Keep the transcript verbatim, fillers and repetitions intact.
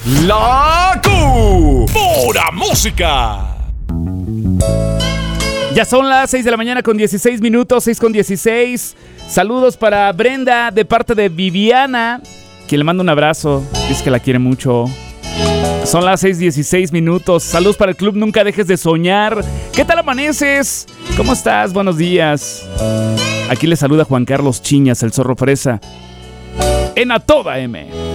La Q. Pura música. Ya son las seis de la mañana con dieciséis minutos, seis con dieciséis. Saludos para Brenda de parte de Viviana, quien le manda un abrazo. Dice que la quiere mucho. Son las seis dieciséis minutos. Saludos para el club Nunca Dejes de Soñar. ¿Qué tal amaneces? ¿Cómo estás? Buenos días. Aquí le saluda Juan Carlos Chiñas, el zorro fresa. En A Toda M.